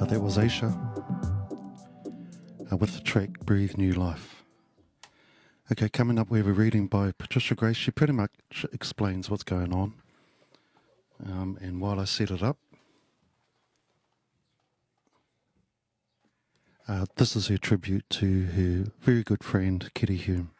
That was Aisha with the track Breathe New Life. Okay, coming up we have a reading by Patricia Grace. She pretty much explains what's going on. And while I set it up, this is her tribute to her very good friend Kitty Hume.